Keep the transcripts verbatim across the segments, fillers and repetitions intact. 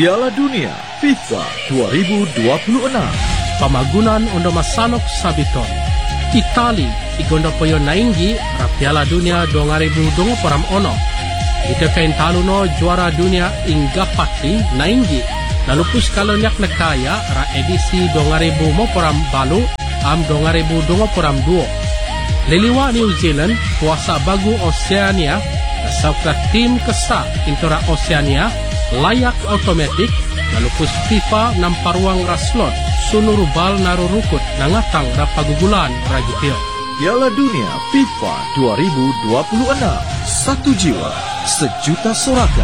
Piala Dunia FIFA dua ribu dua puluh enam. Pamagunan undo masalok sabiton. Itali igondo poyo naingi ra Piala Dunia dua ribu dua puluh ono. Ito kain talo no juara dunia ingga pati naingi. Lalu pus kalau nyak nekaya ra edisi dua ribu mo poram balu am dua ribu dua puluh dua. Liliwa New Zealand kuasa bagu Oceania sabka tim kesa intora Oceania layak otomatik lalu pus FIFA namparuang raslot sunuru bal naru rukut nangatang rapagugulan ragitio. Piala Dunia FIFA dua ribu dua puluh enam. Satu jiwa, sejuta soraka.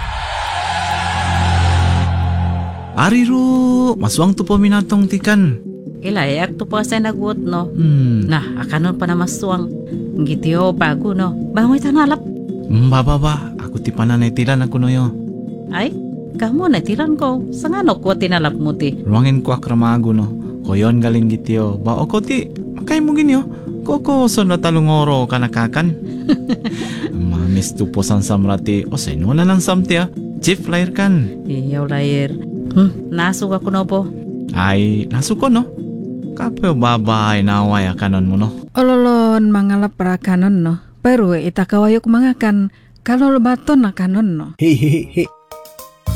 Ariru, maswang tu peminatong tikan. Ilayak tu pa sa nagut no. Hmm. Nah, akanon pa na maswang. Ngitio bago no. Bangoy tanalap. Mbaba ba, aku ti pananetilan ako no yo. Ay, kamu na tiran ko. Sa nga no ko tinalap mo ti. Ruangin ko akramago no. Koyon galing gityo. Ba o ko ti, makay mo ginyo. Koko so na talungoro kanakakan. Mamis tu po san samrati. O sa ino na lang samti ah. Chief layer kan. Iyaw layer. Hmm, nasug ako no po. Ay, nasuko no. Kapoy babay naway akanon mo no. Ololon mga lapra kanon no. Pero itakawayok mga kan kalol baton na kanon no. Hehehe.